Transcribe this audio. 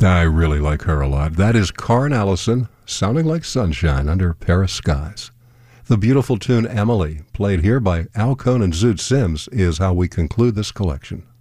I really like her a lot. That is Karen Allison, Sounding Like Sunshine Under Paris Skies. The beautiful tune Emily, played here by Al Cohn and Zoot Sims, is how we conclude this collection.